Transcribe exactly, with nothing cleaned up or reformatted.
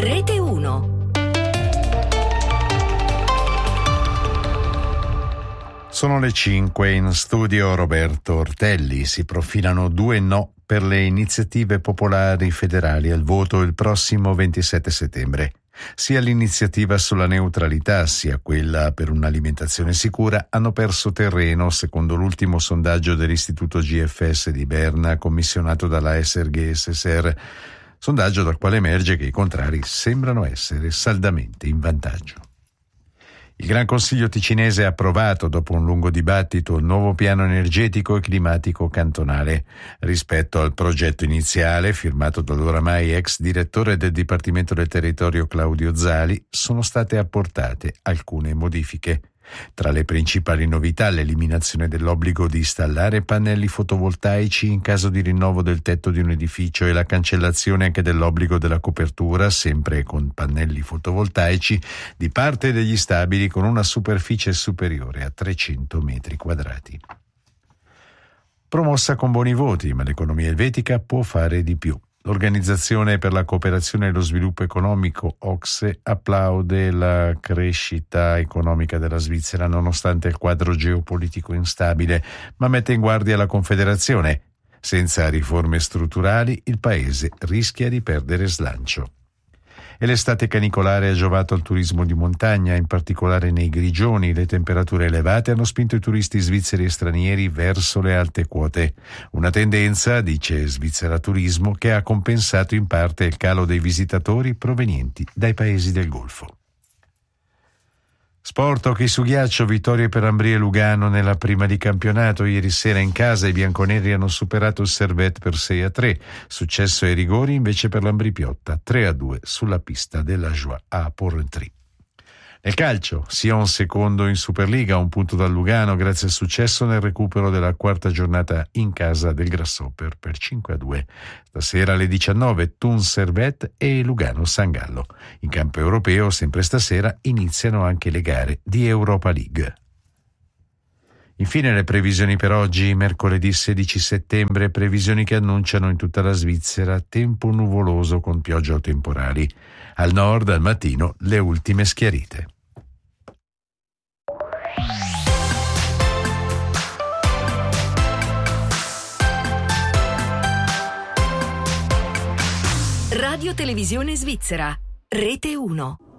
Rete uno. Sono le cinque, in studio Roberto Ortelli. Si profilano due no per le iniziative popolari federali al voto il prossimo ventisette settembre. Sia l'iniziativa sulla neutralità sia quella per un'alimentazione sicura hanno perso terreno, secondo l'ultimo sondaggio dell'Istituto G F S di Berna commissionato dalla Eserghe S S R, sondaggio dal quale emerge che i contrari sembrano essere saldamente in vantaggio. Il Gran Consiglio ticinese ha approvato, dopo un lungo dibattito, il nuovo piano energetico e climatico cantonale. Rispetto al progetto iniziale, firmato dall'oramai ex direttore del Dipartimento del Territorio Claudio Zali, sono state apportate alcune modifiche. Tra le principali novità, l'eliminazione dell'obbligo di installare pannelli fotovoltaici in caso di rinnovo del tetto di un edificio e la cancellazione anche dell'obbligo della copertura, sempre con pannelli fotovoltaici, di parte degli stabili con una superficie superiore a trecento metri quadrati. Promossa con buoni voti, ma l'economia elvetica può fare di più. L'Organizzazione per la cooperazione e lo sviluppo economico, O C S E, applaude la crescita economica della Svizzera nonostante il quadro geopolitico instabile, ma mette in guardia la Confederazione. Senza riforme strutturali il paese rischia di perdere slancio. E l'estate canicolare ha giovato al turismo di montagna, in particolare nei Grigioni. Le temperature elevate hanno spinto i turisti svizzeri e stranieri verso le alte quote. Una tendenza, dice Svizzera Turismo, che ha compensato in parte il calo dei visitatori provenienti dai paesi del Golfo. Sport, hockey su ghiaccio, vittorie per Ambrì e Lugano nella prima di campionato. Ieri sera in casa i bianconeri hanno superato il Servette per sei a tre. Successo ai rigori invece per l'Ambrì Piotta, tre a due sulla pista della Joie a Porrentry. Nel calcio, Sion secondo in Superliga, un punto dal Lugano grazie al successo nel recupero della quarta giornata in casa del Grasshopper per cinque a due. Stasera alle diciannove Thun Servette e Lugano San Gallo. In campo europeo, sempre stasera, iniziano anche le gare di Europa League. Infine le previsioni per oggi, mercoledì sedici settembre, previsioni che annunciano in tutta la Svizzera tempo nuvoloso con piogge o temporali. Al nord, al mattino, le ultime schiarite. Radio Televisione Svizzera, Rete uno.